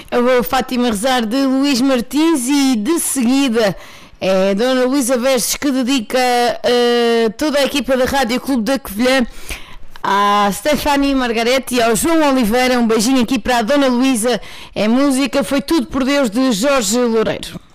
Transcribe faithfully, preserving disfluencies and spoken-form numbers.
a Fátima Rezar de Luís Martins e de seguida é a Dona Luísa Verges que dedica uh, toda a equipa da Rádio Clube da Covilhã à Stefani Margarete e ao João Oliveira. Um beijinho aqui para a Dona Luísa. É música Foi Tudo por Deus de Jorge Loureiro.